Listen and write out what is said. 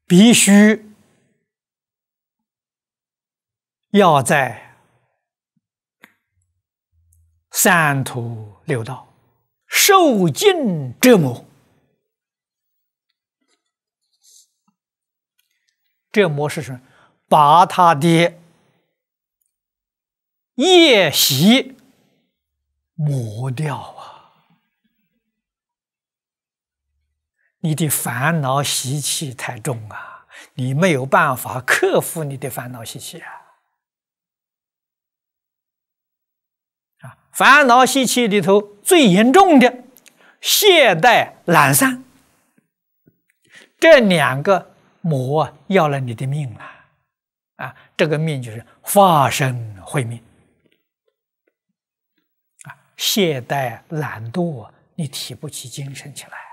必须要在三途六道受尽折磨。折磨是什么？把他的业习磨掉啊！你的烦恼习气太重啊，你没有办法克服你的烦恼习气啊！烦恼习气里头最严重的懈怠懒散，这两个魔要了你的命了啊！这个命就是化身慧命啊！懈怠懒惰，你提不起精神起来。